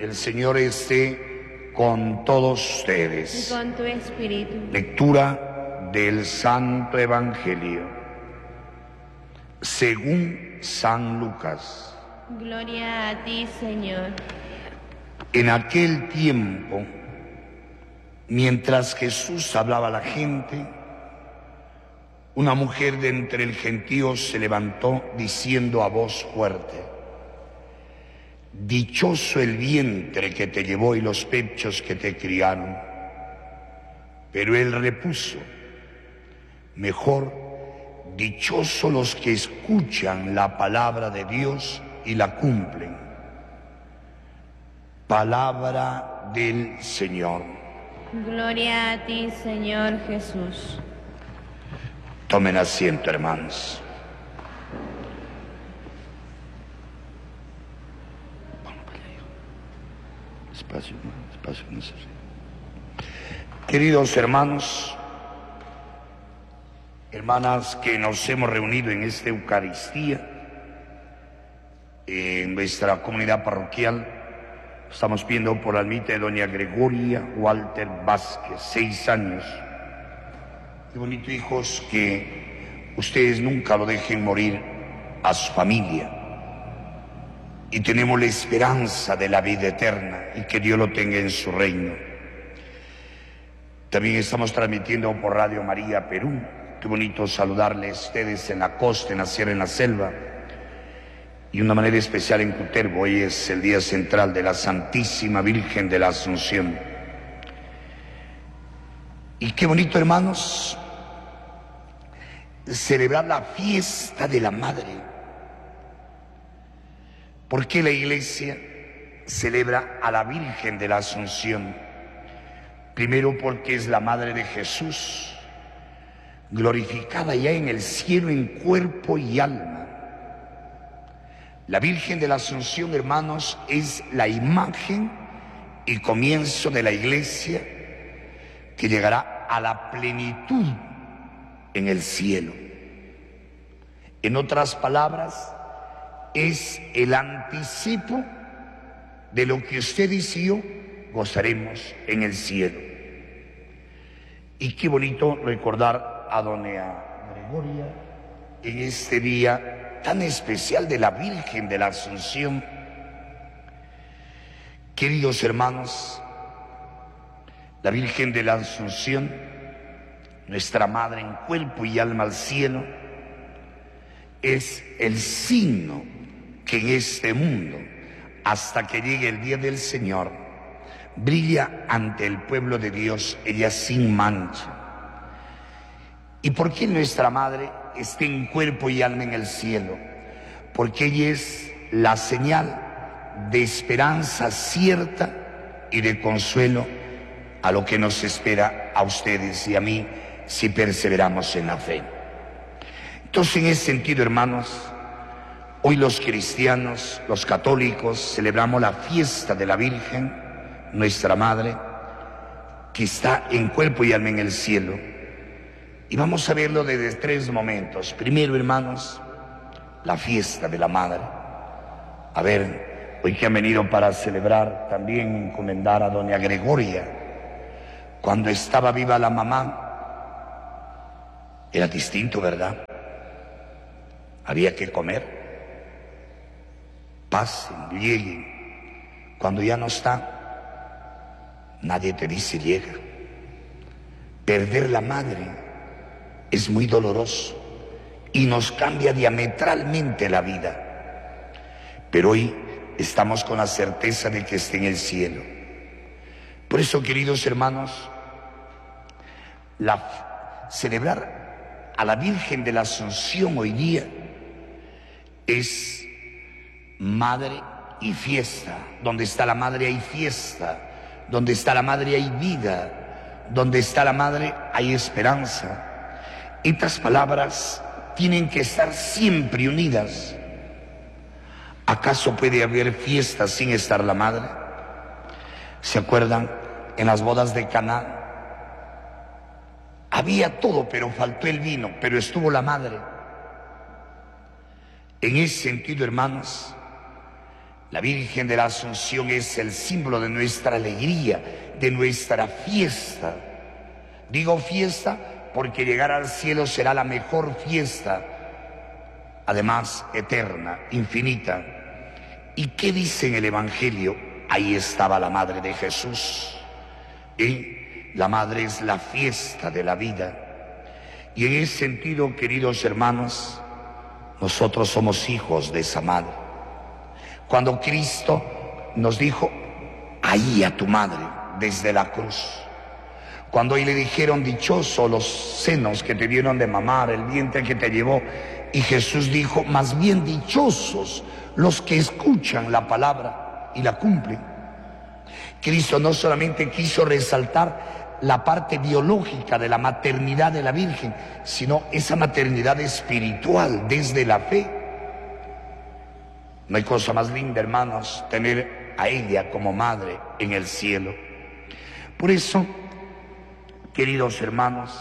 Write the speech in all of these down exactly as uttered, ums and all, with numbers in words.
El Señor esté con todos ustedes. Y con tu espíritu. Lectura del Santo Evangelio según San Lucas. Gloria a ti, Señor. En aquel tiempo, mientras Jesús hablaba a la gente, una mujer de entre el gentío se levantó diciendo a voz fuerte: dichoso el vientre que te llevó y los pechos que te criaron. Pero él repuso: mejor, dichosos los que escuchan la palabra de Dios y la cumplen. Palabra del Señor. Gloria a ti, Señor Jesús. Tomen asiento, hermanos. Espacio, espacio, no sé. Queridos hermanos, hermanas que nos hemos reunido en esta Eucaristía, en nuestra comunidad parroquial, estamos pidiendo por la almita de doña Gregoria Walter Vázquez, seis años. Qué bonito, hijos, que ustedes nunca lo dejen morir a su familia. Y tenemos la esperanza de la vida eterna y que Dios lo tenga en su reino. También estamos transmitiendo por Radio María Perú. Qué bonito saludarles a ustedes en la costa, en la sierra, en la selva. Y de una manera especial en Cutervo. Hoy es el día central de la Santísima Virgen de la Asunción. Y qué bonito, hermanos, celebrar la fiesta de la Madre. ¿Por qué la Iglesia celebra a la Virgen de la Asunción? Primero, porque es la Madre de Jesús, glorificada ya en el cielo en cuerpo y alma. La Virgen de la Asunción, hermanos, es la imagen y comienzo de la Iglesia que llegará a la plenitud en el cielo. En otras palabras, es el anticipo de lo que usted y yo gozaremos en el cielo. Y qué bonito recordar a doña Gregoria en este día tan especial de la Virgen de la Asunción. Queridos hermanos, la Virgen de la Asunción, nuestra Madre en cuerpo y alma al cielo, es el signo que en este mundo, hasta que llegue el día del Señor, brilla ante el pueblo de Dios, ella sin mancha. ¿Y por qué nuestra Madre está en cuerpo y alma en el cielo? Porque ella es la señal de esperanza cierta y de consuelo a lo que nos espera a ustedes y a mí si perseveramos en la fe. Entonces, en ese sentido, hermanos, hoy los cristianos, los católicos, celebramos la fiesta de la Virgen, nuestra Madre, que está en cuerpo y alma en el cielo. Y vamos a verlo desde tres momentos. Primero, hermanos, la fiesta de la Madre. A ver, hoy que han venido para celebrar, también encomendar a doña Gregoria. Cuando estaba viva la mamá, era distinto, ¿verdad? Había que comer. Pasen, lleguen. Cuando ya no está, nadie te dice llega. Perder la madre es muy doloroso y nos cambia diametralmente la vida. Pero hoy estamos con la certeza de que está en el cielo. Por eso, queridos hermanos, la, celebrar a la Virgen de la Asunción hoy día es madre y fiesta. Donde está la madre hay fiesta, donde está la madre hay vida, donde está la madre hay esperanza. Estas palabras tienen que estar siempre unidas. ¿Acaso puede haber fiesta sin estar la madre? ¿Se acuerdan? En las bodas de Caná había todo, pero faltó el vino, pero estuvo la madre. En ese sentido, hermanos, La Virgen de la Asunción es el símbolo de nuestra alegría, de nuestra fiesta. Digo fiesta porque llegar al cielo será la mejor fiesta, además eterna, infinita. ¿Y qué dice en el Evangelio? Ahí estaba la madre de Jesús. Y la madre es la fiesta de la vida. Y en ese sentido, queridos hermanos, nosotros somos hijos de esa madre. Cuando Cristo nos dijo, ahí a tu madre, desde la cruz. Cuando hoy le dijeron, dichoso los senos que te dieron de mamar, el vientre que te llevó. Y Jesús dijo, más bien dichosos los que escuchan la palabra y la cumplen. Cristo no solamente quiso resaltar la parte biológica de la maternidad de la Virgen, sino esa maternidad espiritual desde la fe. No hay cosa más linda, hermanos, tener a ella como madre en el cielo. Por eso, queridos hermanos,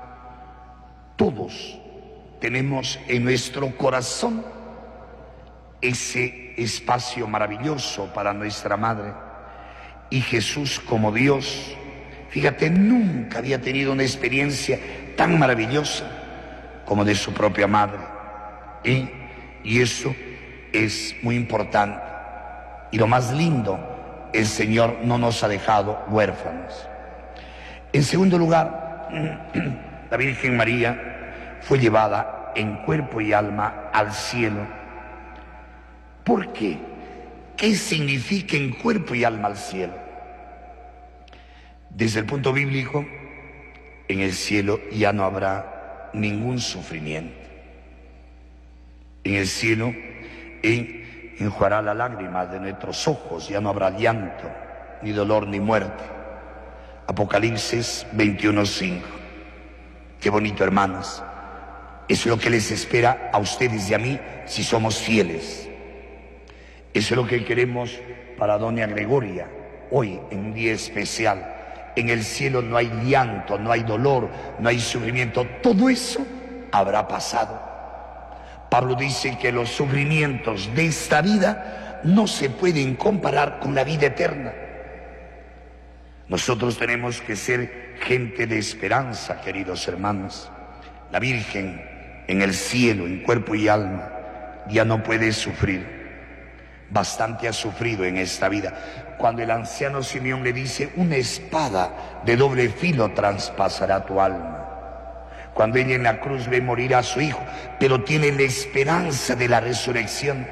todos tenemos en nuestro corazón ese espacio maravilloso para nuestra madre. Y Jesús, como Dios, fíjate, nunca había tenido una experiencia tan maravillosa como de su propia madre. Y, y eso es muy importante. Y lo más lindo, el Señor no nos ha dejado huérfanos. En segundo lugar, la Virgen María fue llevada en cuerpo y alma al cielo. ¿Por qué? ¿Qué significa en cuerpo y alma al cielo? Desde el punto bíblico, en el cielo ya no habrá ningún sufrimiento. En el cielo enjugará la lágrima de nuestros ojos, ya no habrá llanto, ni dolor, ni muerte. Apocalipsis veintiuno cinco. Qué bonito, hermanos. Eso es lo que les espera a ustedes y a mí si somos fieles. Eso es lo que queremos para doña Gregoria, hoy en un día especial. En el cielo no hay llanto, no hay dolor, no hay sufrimiento. Todo eso habrá pasado. Pablo dice que los sufrimientos de esta vida no se pueden comparar con la vida eterna. Nosotros tenemos que ser gente de esperanza, queridos hermanos. La Virgen en el cielo, en cuerpo y alma, ya no puede sufrir. Bastante ha sufrido en esta vida. Cuando el anciano Simeón le dice, una espada de doble filo traspasará tu alma. Cuando ella en la cruz ve morir a su hijo, pero tiene la esperanza de la resurrección.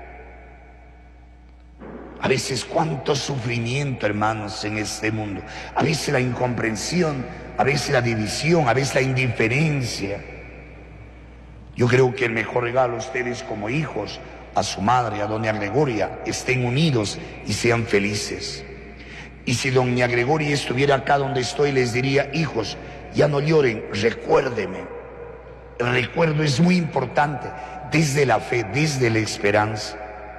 A veces cuánto sufrimiento, hermanos, en este mundo. A veces la incomprensión, a veces la división, a veces la indiferencia. Yo creo que el mejor regalo a ustedes como hijos, a su madre, a doña Gregoria, estén unidos y sean felices. Y si doña Gregoria estuviera acá donde estoy, les diría, hijos, ya no lloren, recuérdeme. El recuerdo es muy importante, desde la fe, desde la esperanza.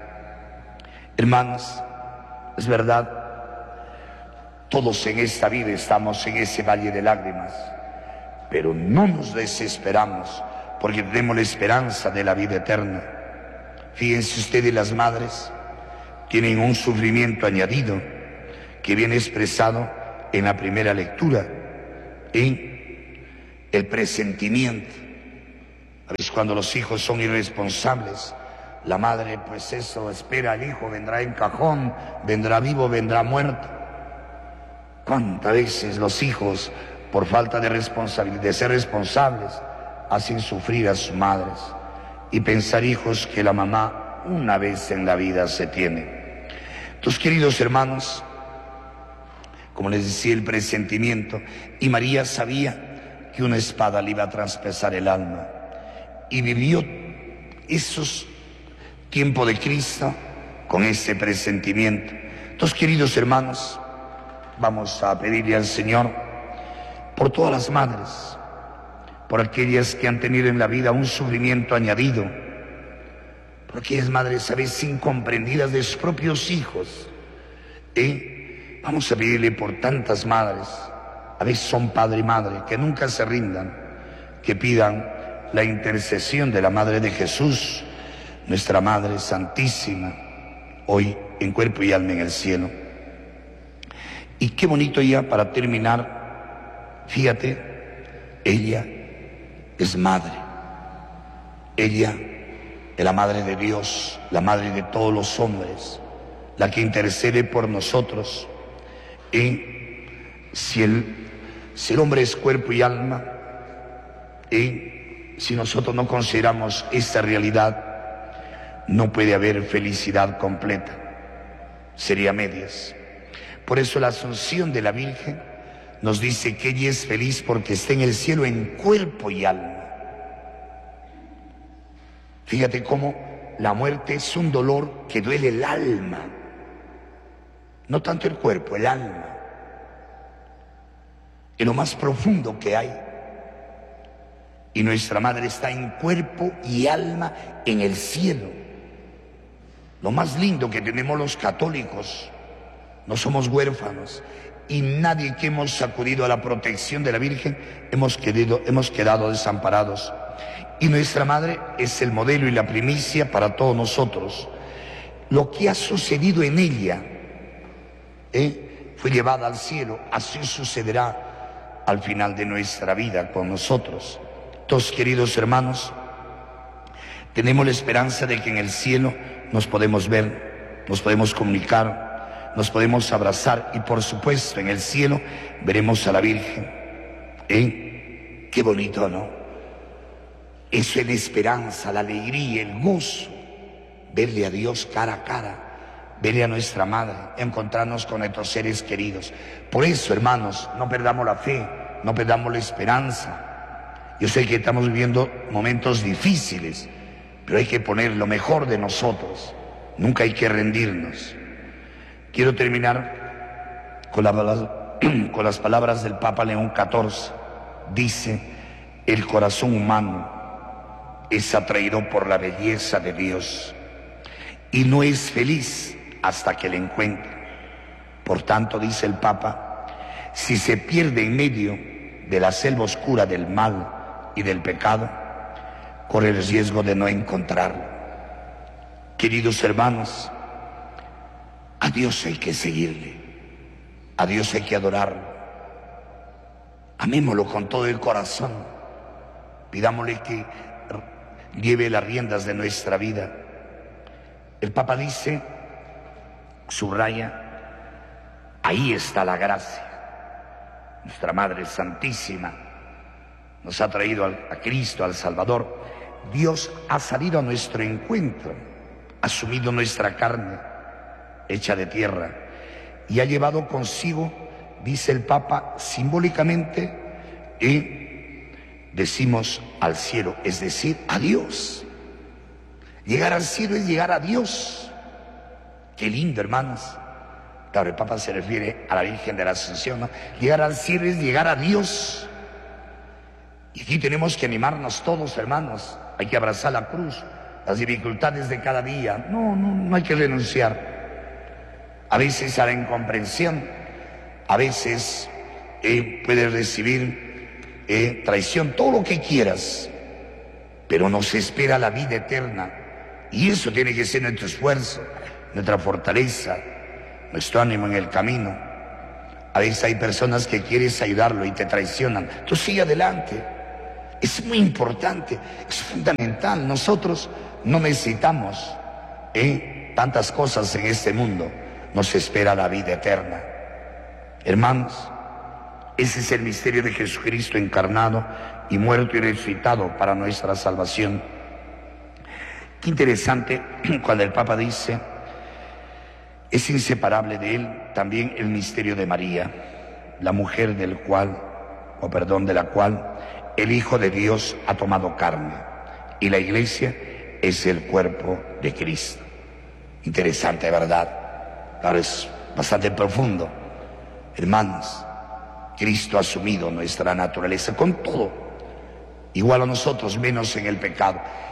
Hermanos, es verdad, todos en esta vida estamos en ese valle de lágrimas, pero no nos desesperamos, porque tenemos la esperanza de la vida eterna. Fíjense ustedes, las madres tienen un sufrimiento añadido que viene expresado en la primera lectura, en el presentimiento. A veces cuando los hijos son irresponsables, la madre pues eso espera al hijo, vendrá en cajón, vendrá vivo, vendrá muerto. ¿Cuántas veces los hijos, por falta de responsabilidad, de ser responsables, hacen sufrir a sus madres? Y pensar, hijos, que la mamá una vez en la vida se tiene. Entonces, queridos hermanos, como les decía, el presentimiento, y María sabía que una espada le iba a traspasar el alma, y vivió esos tiempos de Cristo con ese presentimiento. Entonces, queridos hermanos, vamos a pedirle al Señor por todas las madres, por aquellas que han tenido en la vida un sufrimiento añadido, por aquellas madres a veces incomprendidas de sus propios hijos. ¿Eh? Vamos a pedirle por tantas madres, a veces son padre y madre, que nunca se rindan, que pidan la intercesión de la Madre de Jesús, nuestra Madre Santísima. hoy en cuerpo y alma en el cielo. Y qué bonito ya para terminar, fíjate, ella es madre, ella es la madre de Dios, la madre de todos los hombres, la que intercede por nosotros. Y si el, si el hombre es cuerpo y alma, y si nosotros no consideramos esta realidad, no puede haber felicidad completa, sería medias. Por eso la Asunción de la Virgen nos dice que ella es feliz porque está en el cielo en cuerpo y alma. Fíjate cómo la muerte es un dolor que duele el alma, no tanto el cuerpo, el alma, en lo más profundo que hay. Y nuestra madre está en cuerpo y alma en el cielo. Lo más lindo que tenemos los católicos, no somos huérfanos, y nadie que hemos acudido a la protección de la Virgen hemos quedado, hemos quedado desamparados. Y nuestra madre es el modelo y la primicia para todos nosotros. Lo que ha sucedido en ella ¿eh? fue llevada al cielo, así sucederá al final de nuestra vida con nosotros. Entonces, queridos hermanos, tenemos la esperanza de que en el cielo nos podemos ver, nos podemos comunicar, nos podemos abrazar y por supuesto en el cielo veremos a la Virgen. ¿Eh? Qué bonito, ¿no? Eso es la esperanza, la alegría, el gozo, verle a Dios cara a cara, verle a nuestra madre, encontrarnos con nuestros seres queridos. Por eso, hermanos, no perdamos la fe, no perdamos la esperanza. Yo sé que estamos viviendo momentos difíciles, pero hay que poner lo mejor de nosotros, nunca hay que rendirnos. Quiero terminar con, la, con las palabras del Papa León catorce. Dice, el corazón humano es atraído por la belleza de Dios y no es feliz hasta que la encuentre. Por tanto, dice el Papa, si se pierde en medio de la selva oscura del mal y del pecado, corre el riesgo de no encontrarlo. Queridos hermanos, a Dios hay que seguirle, a Dios hay que adorarlo. Amémoslo con todo el corazón, pidámosle que lleve las riendas de nuestra vida. El Papa dice, subraya, ahí está la gracia. Nuestra Madre Santísima nos ha traído a Cristo, al Salvador. Dios ha salido a nuestro encuentro, ha asumido nuestra carne, hecha de tierra, y ha llevado consigo, dice el Papa, simbólicamente, y decimos al cielo, es decir, a Dios. Llegar al cielo es llegar a Dios. Qué lindo, hermanos. Claro, el Papa se refiere a la Virgen de la Asunción, ¿no? Llegar al cielo es llegar a Dios. Y aquí tenemos que animarnos todos, hermanos. Hay que abrazar la cruz, las dificultades de cada día. No, no, no hay que renunciar. A veces a la incomprensión, a veces eh, puedes recibir eh, traición, todo lo que quieras, pero nos espera la vida eterna. Y eso tiene que ser nuestro esfuerzo, nuestra fortaleza, nuestro ánimo en el camino. A veces hay personas que quieres ayudarlo y te traicionan. Tú sigue adelante. Es muy importante, es fundamental. Nosotros no necesitamos ¿eh? tantas cosas en este mundo. Nos espera la vida eterna. Hermanos, ese es el misterio de Jesucristo encarnado y muerto y resucitado para nuestra salvación. Qué interesante cuando el Papa dice, es inseparable de él también el misterio de María, la mujer del cual, o perdón, de la cual el Hijo de Dios ha tomado carne, y la Iglesia es el cuerpo de Cristo. Interesante, ¿verdad? Claro, es bastante profundo. Hermanos, Cristo ha asumido nuestra naturaleza con todo, igual a nosotros, menos en el pecado.